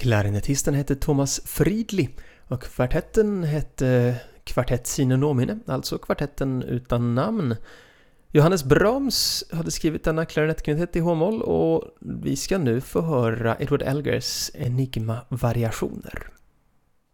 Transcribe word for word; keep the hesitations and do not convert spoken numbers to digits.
Klarinettisten hette Thomas Fridli och kvartetten hette Kvartett sine nomine, alltså kvartetten utan namn. Johannes Brahms hade skrivit denna klarinettkvintett i H-moll och vi ska nu få höra Edward Elgars Enigma-variationer.